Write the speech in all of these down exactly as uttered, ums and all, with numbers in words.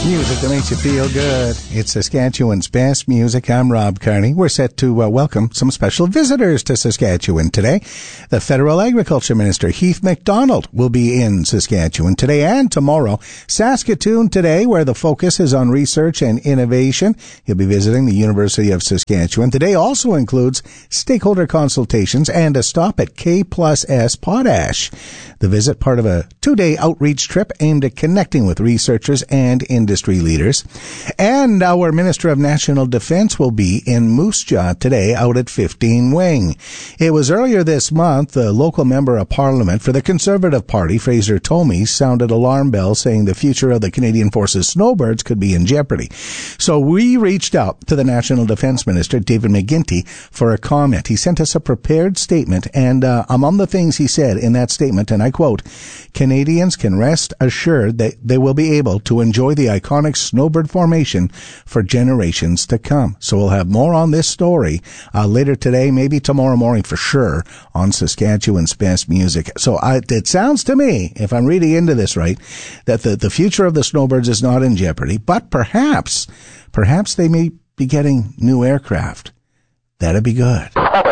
Music that makes you feel good. It's Saskatchewan's best music. I'm Rob Carney. We're set to uh, welcome some special visitors to Saskatchewan today. The Federal Agriculture Minister, Heath MacDonald, will be in Saskatchewan today and tomorrow. Saskatoon today, where the focus is on research and innovation. He'll be visiting the University of Saskatchewan. Today also includes stakeholder consultations and a stop at K plus S Potash. The visit, part of a two-day outreach trip aimed at connecting with researchers and industry leaders. And our Minister of National Defense will be in Moose Jaw today out at fifteen Wing. It was earlier this month the local member of Parliament for the Conservative Party, Fraser Tomey, sounded alarm bells saying the future of the Canadian Forces snowbirds could be in jeopardy. So we reached out to the National Defense Minister, David McGuinty, for a comment. He sent us a prepared statement, and uh, among the things he said in that statement, and I quote, Canadians can rest assured that they will be able to enjoy the iconic snowbird formation for generations to come. So we'll have more on this story uh, later today, maybe tomorrow morning for sure, on Saskatchewan's best music. So I, it sounds to me, if I'm reading into this right, that the, the future of the snowbirds is not in jeopardy, but perhaps, perhaps they may be getting new aircraft. That'd be good.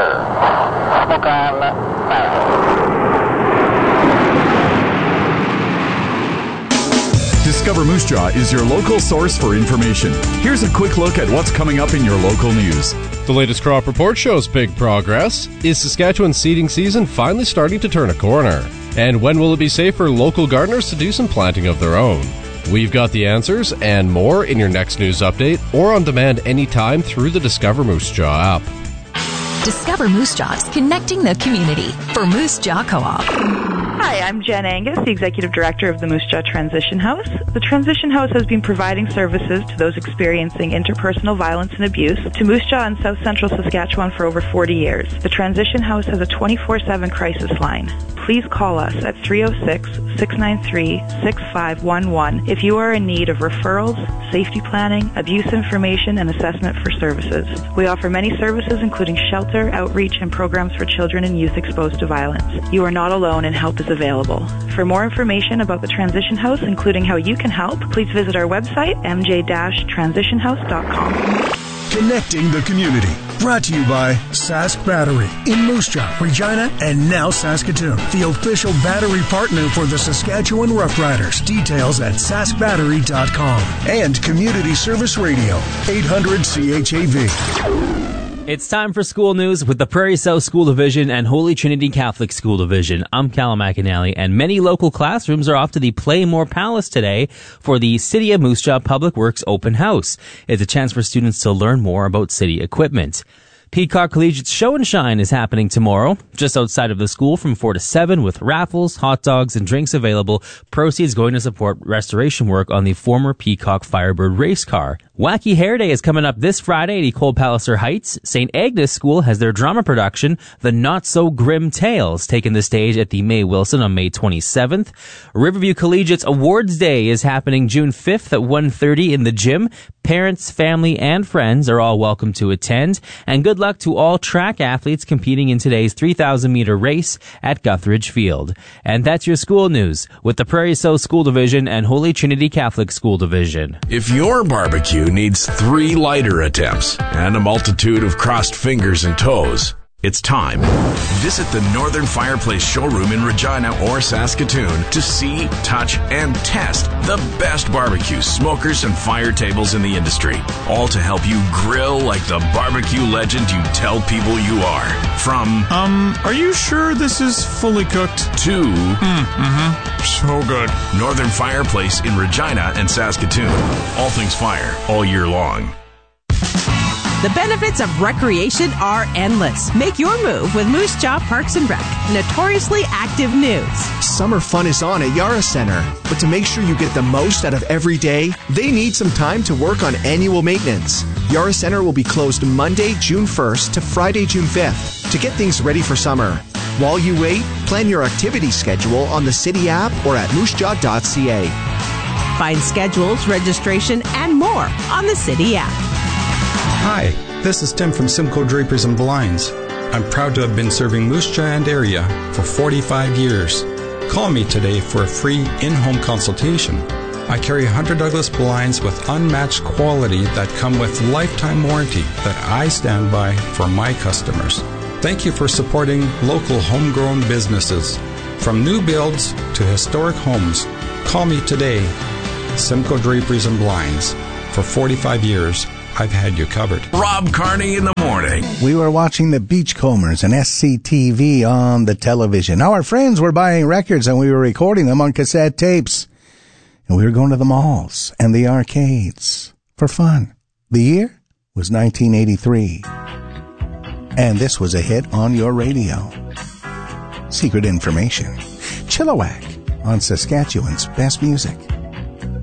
Discover Moose Jaw is your local source for information. Here's a quick look at what's coming up in your local news. The latest crop report shows big progress. Is Saskatchewan's seeding season finally starting to turn a corner? And when will it be safe for local gardeners to do some planting of their own? We've got the answers and more in your next news update or on demand anytime through the Discover Moose Jaw app. Discover Moose Jaw, connecting the community for Moose Jaw Co-op. Hi, I'm Jen Angus, the Executive Director of the Moose Jaw Transition House. The Transition House has been providing services to those experiencing interpersonal violence and abuse to Moose Jaw and South Central Saskatchewan for over forty years. The Transition House has a twenty-four seven crisis line. Please call us at three oh six, six nine three, six five one one if you are in need of referrals, safety planning, abuse information, and assessment for services. We offer many services including shelter, outreach, and programs for children and youth exposed to violence. You are not alone and help is available. For more information about the Transition House, including how you can help, please visit our website, m j dash transition house dot com. Connecting the community. Brought to you by Sask Battery in Moose Jaw, Regina, and now Saskatoon. The official battery partner for the Saskatchewan Roughriders. Details at sask battery dot com. And Community Service Radio, eight hundred C H A V. It's time for school news with the Prairie South School Division and Holy Trinity Catholic School Division. I'm Callum McAnally, and many local classrooms are off to the Playmore Palace today for the City of Moose Jaw Public Works Open House. It's a chance for students to learn more about city equipment. Peacock Collegiate's Show and Shine is happening tomorrow, just outside of the school from four to seven with raffles, hot dogs, and drinks available. Proceeds going to support restoration work on the former Peacock Firebird race car. Wacky Hair Day is coming up this Friday at Ecole Palliser Heights. Saint Agnes School has their drama production, The Not So Grim Tales, taking the stage at the May Wilson on May twenty-seventh. Riverview Collegiate's Awards Day is happening June fifth at one thirty in the gym. Parents, family, and friends are all welcome to attend. And good luck to all track athletes competing in today's three thousand meter race at Guthridge Field. And that's your school news with the Prairie South School Division and Holy Trinity Catholic School Division. If your barbecue needs three lighter attempts and a multitude of crossed fingers and toes, it's time. Visit the Northern Fireplace Showroom in Regina or Saskatoon to see, touch, and test the best barbecue smokers and fire tables in the industry. All to help you grill like the barbecue legend you tell people you are. From, Um, are you sure this is fully cooked? To, Mm, mm-hmm. So good. Northern Fireplace in Regina and Saskatoon. All things fire, all year long. The benefits of recreation are endless. Make your move with Moose Jaw Parks and Rec. Notoriously active news. Summer fun is on at Yara Center, but to make sure you get the most out of every day, they need some time to work on annual maintenance. Yara Center will be closed Monday, June first to Friday, June fifth to get things ready for summer. While you wait, plan your activity schedule on the City app or at moose jaw dot c a. Find schedules, registration, and more on the City app. Hi, this is Tim from Simcoe Drapers and Blinds. I'm proud to have been serving Moose Jaw and area for forty-five years. Call me today for a free in-home consultation. I carry Hunter Douglas blinds with unmatched quality that come with lifetime warranty that I stand by for my customers. Thank you for supporting local homegrown businesses. From new builds to historic homes, call me today. Simcoe Draperies and Blinds. For forty-five years, I've had you covered. Rob Carney in the morning. We were watching the Beachcombers and S C T V on the television. Our friends were buying records and we were recording them on cassette tapes. And we were going to the malls and the arcades for fun. The year was nineteen eighty-three. And this was a hit on your radio. Secret information. Chilliwack on Saskatchewan's best music.